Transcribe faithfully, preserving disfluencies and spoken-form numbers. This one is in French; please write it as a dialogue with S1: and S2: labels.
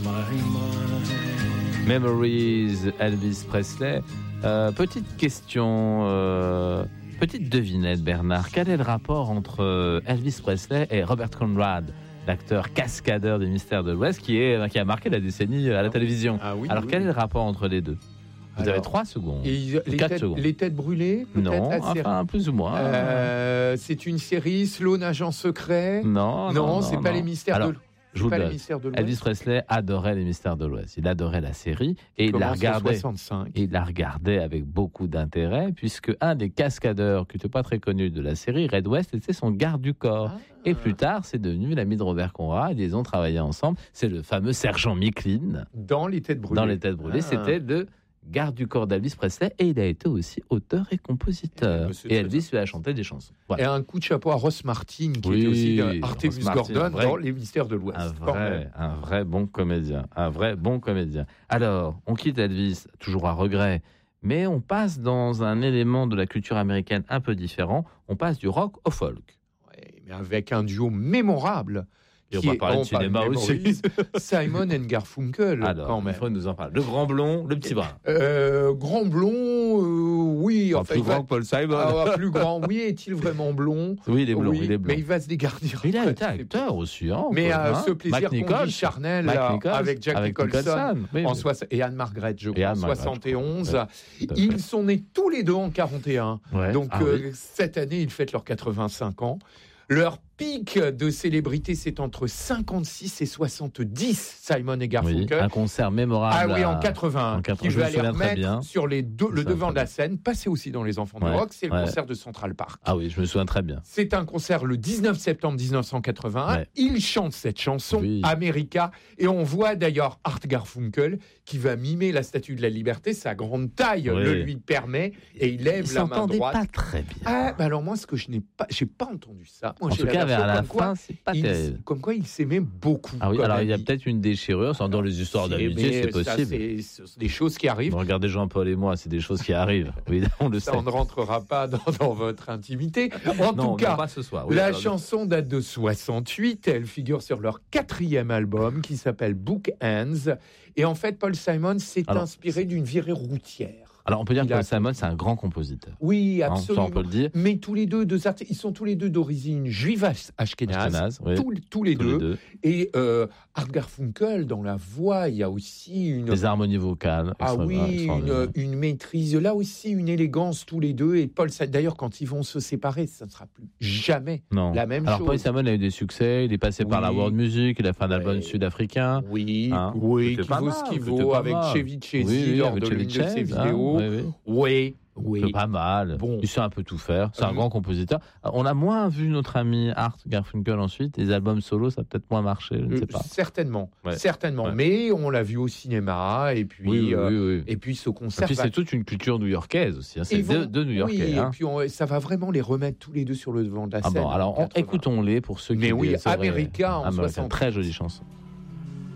S1: my mind.
S2: Memories, Elvis Presley. Euh, petite question, euh, petite devinette, Bernard. Quel est le rapport entre Elvis Presley et Robert Conrad, l'acteur cascadeur des Mystères de l'Ouest, qui, est, qui a marqué la décennie à la télévision?
S3: Ah oui,
S2: Alors,
S3: oui,
S2: quel
S3: oui.
S2: est le rapport entre les deux? Vous
S3: Alors,
S2: avez trois secondes.
S3: Et les,
S2: quatre
S3: têtes,
S2: secondes.
S3: les têtes brûlées, peut-être,
S2: Non,
S3: la série.
S2: enfin, plus ou moins.
S3: Euh, c'est une série Sloan agent secret.
S2: Non, non,
S3: non,
S2: non
S3: c'est pas
S2: non.
S3: les Mystères
S2: Alors,
S3: de l'Ouest.
S2: je vous
S3: pas
S2: le
S3: les
S2: donne.
S3: Mystères de l'Ouest.
S2: Elvis Presley adorait les Mystères de l'Ouest. Il adorait la série et il la
S3: Commence en
S2: regardait.
S3: soixante-cinq.
S2: Et il la regardait avec beaucoup d'intérêt, puisque un des cascadeurs qui n'était pas très connu de la série, Red West, était son garde du corps.
S3: Ah.
S2: Et plus tard, c'est devenu l'ami de Robert Conrad. Ils ont travaillé ensemble. C'est le fameux sergent Micklin
S3: Dans les têtes brûlées.
S2: dans Les Têtes brûlées.
S3: Ah.
S2: C'était le garde du corps d'Elvis Presley et il a été aussi auteur et compositeur.
S3: Eh, c'est
S2: Et
S3: très
S2: Elvis lui a chanté des chansons. Voilà.
S3: Et un coup de chapeau à Ross Martin, qui
S2: Oui,
S3: était aussi euh, Artemus
S2: Ross Martin,
S3: Gordon
S2: un vrai-
S3: dans Les Mystères de l'Ouest.
S2: Un
S3: Quand
S2: vrai,
S3: même.
S2: un vrai bon comédien. Un vrai bon comédien. Alors, on quitte Elvis, toujours à regret, mais on passe dans un élément de la culture américaine un peu différent. On passe du rock au folk.
S3: Ouais, mais avec un duo mémorable.
S2: Et on
S3: qui
S2: va
S3: est-
S2: parler de
S3: on parle
S2: cinéma aussi.
S3: Memories, Simon and Garfunkel,
S2: Alors,
S3: quand
S2: il
S3: même.
S2: faut nous en parler. Le grand blond, le petit brun.
S3: Euh, grand blond, euh, oui.
S2: Enfin,
S3: enfin,
S2: plus
S3: il va-
S2: grand que Paul Simon.
S3: Ah, plus grand, oui. Est-il vraiment blond?
S2: Oui, il est blond,
S3: Oui,
S2: il est blond.
S3: mais il va se dégarnir.
S2: Il a
S3: après,
S2: été
S3: c'est-
S2: acteur aussi. Hein,
S3: Mais
S2: quand
S3: euh,
S2: même, hein.
S3: ce plaisir
S2: Mike
S3: qu'on
S2: Nichols,
S3: vit charnel
S2: Mike
S3: là,
S2: Nichols,
S3: avec Jack
S2: avec
S3: Nicholson,
S2: Nicholson, oui,
S3: en
S2: oui.
S3: soix- et Anne-Margaret, je
S2: Et
S3: crois, en
S2: Anne-Margaret,
S3: soixante et onze.
S2: je crois. Ouais, tout à
S3: Ils
S2: fait.
S3: sont nés tous les deux en quarante et un.
S2: Ouais.
S3: Donc
S2: Ah
S3: euh,
S2: oui.
S3: cette année, ils fêtent leurs quatre-vingt-cinq ans. Leur pic de célébrité, c'est entre cinquante-six et soixante-dix, Simon et
S2: Oui,
S3: Garfunkel.
S2: un concert mémorable.
S3: Ah oui, en
S2: à-
S3: quatre-vingts,
S2: en quatre-vingts,
S3: qui
S2: je me
S3: va les
S2: souviens très
S3: remettre
S2: bien.
S3: sur les deux,
S2: Je
S3: le
S2: me souviens
S3: devant
S2: très
S3: de la
S2: bien.
S3: scène, passé aussi dans Les Enfants de
S2: Ouais,
S3: Rock, c'est le
S2: ouais.
S3: concert de Central Park.
S2: Ah oui, je me souviens très bien.
S3: C'est un concert le dix-neuf septembre dix-neuf cent quatre-vingt-un.
S2: Ouais.
S3: Il chante cette chanson,
S2: Oui.
S3: America, et on voit d'ailleurs Art Garfunkel qui va mimer la Statue de la Liberté. Sa grande taille
S2: Oui.
S3: le lui permet, et il lève
S2: Il
S3: la main
S2: s'entendait
S3: droite.
S2: pas très bien.
S3: Ah, bah alors moi, ce que je n'ai pas, j'ai pas entendu ça. Moi,
S2: En
S3: j'ai
S2: tout
S3: la
S2: cas,
S3: version
S2: vers la
S3: comme quoi
S2: fin, c'est pas
S3: il-
S2: terrible.
S3: Comme quoi, il s'aimait beaucoup.
S2: Ah oui,
S3: comme
S2: alors il y a
S3: ami.
S2: peut-être une déchirure, sans dans les histoires
S3: C'est-
S2: d'amitié,
S3: mais
S2: c'est
S3: ça,
S2: possible.
S3: c'est- c'est des choses qui arrivent.
S2: Bon, regardez Jean-Paul et moi, c'est des choses qui arrivent. Oui, on le
S3: Ça,
S2: sait.
S3: on ne rentrera pas dans, dans votre intimité. En
S2: non,
S3: tout cas,
S2: non, pas ce soir. Oui,
S3: la
S2: alors,
S3: chanson date de soixante-huit. Elle figure sur leur quatrième album qui s'appelle Book Hands. Et en fait, Paul Simon s'est
S2: Alors,
S3: inspiré d'une virée routière.
S2: Alors, on peut dire
S3: Il
S2: que
S3: a-
S2: Paul Simon, c'est un grand compositeur.
S3: Oui,
S2: Hein, ça,
S3: absolument.
S2: on peut le dire.
S3: Mais tous les deux, deux artistes, ils sont tous les deux d'origine juive ach- ashkénaze.
S2: Ashkénaze, oui.
S3: Tous, tous les
S2: Tous
S3: deux.
S2: les deux.
S3: Et euh, Art Garfunkel, dans la voix, il y a aussi une.
S2: Des harmonies vocales.
S3: Ah
S2: extra-
S3: oui,
S2: extraordinaires.
S3: une, une maîtrise, là aussi une élégance tous les deux. Et Paul, Sa- d'ailleurs, quand ils vont se séparer, ça ne sera plus jamais
S2: Non.
S3: la même
S2: Alors,
S3: chose.
S2: Paul Simon a eu des succès. Il est passé par
S3: Oui.
S2: la world music. Il a fait un album
S3: Ouais.
S2: sud-africain.
S3: Oui,
S2: Hein,
S3: oui,
S2: c'était
S3: qui
S2: pas
S3: vaut
S2: mal,
S3: ce qu'il
S2: c'était
S3: vaut
S2: pas
S3: avec
S2: mal.
S3: Chevy Chase
S2: Oui, oui,
S3: lors
S2: avec
S3: de
S2: Chevy
S3: l'une de ses
S2: Chase, hein,
S3: vidéos.
S2: oui, oui.
S3: Oui, oui.
S2: C'est pas mal.
S3: Bon.
S2: Il sait un peu tout faire. C'est un
S3: Hum.
S2: grand compositeur. On a moins vu notre ami Art Garfunkel ensuite. Les albums solo, ça a peut-être moins marché. Je ne sais
S3: Euh,
S2: pas.
S3: Certainement,
S2: Ouais.
S3: certainement.
S2: Ouais.
S3: Mais on l'a vu au cinéma et puis
S2: Oui, oui,
S3: euh,
S2: oui, oui.
S3: et puis ce
S2: Et
S3: concert.
S2: puis
S3: va-
S2: c'est toute une culture new-yorkaise aussi. hein. C'est
S3: Ils
S2: deux,
S3: vont-
S2: deux New-Yorkais.
S3: Oui,
S2: hein.
S3: et puis on- ça va vraiment les remettre tous les deux sur le devant de la
S2: Ah
S3: scène.
S2: bon, alors
S3: en
S2: on-
S3: quatre-vingts.
S2: écoutons-les pour ceux qui
S3: Mais oui,
S2: sauraient-
S3: America en
S2: America,
S3: soixante.
S2: très jolie chanson.